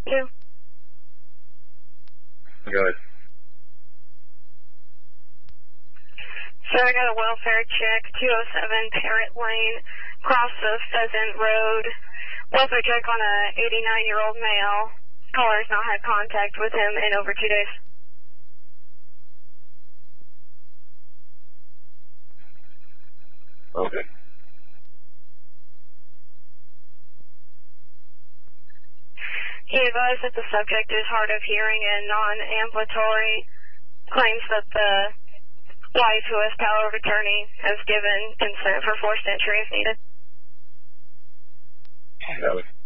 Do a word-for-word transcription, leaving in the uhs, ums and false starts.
Two. Go ahead. So I got a welfare check, two oh seven Parrot Lane, across of Pheasant Road. Welfare check on a eighty-nine-year-old male. Caller's not had contact with him in over two days. Okay. He advised that the subject is hard of hearing and non-ambulatory. Claims that the wife, who has power of attorney, has given consent for forced entry if needed. Got it.